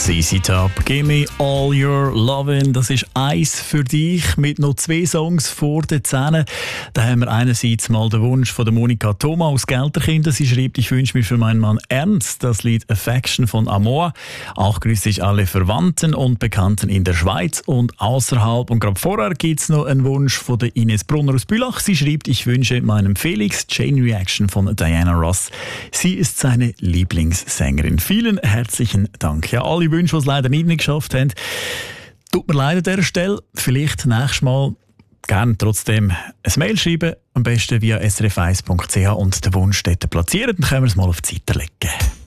CC Top, Give Me All Your Lovin'. Das ist eins für dich mit noch 2 Songs vor den Zähnen. Da haben wir einerseits mal den Wunsch von der Monika Thoma aus Gelterkinden. Sie schreibt, ich wünsche mir für meinen Mann Ernst das Lied Affection von Amor. Auch grüße ich alle Verwandten und Bekannten in der Schweiz und außerhalb. Und gerade vorher gibt es noch einen Wunsch von der Ines Brunner aus Bülach. Sie schreibt, ich wünsche meinem Felix Chain Reaction von Diana Ross. Sie ist seine Lieblingssängerin. Vielen herzlichen Dank. Ja, alle Wünsche, die es leider nicht geschafft haben. Tut mir leid an dieser Stelle. Vielleicht nächstes Mal gerne trotzdem ein Mail schreiben. Am besten via srf1.ch und den Wunsch dort platzieren. Dann können wir es mal auf die Seite legen.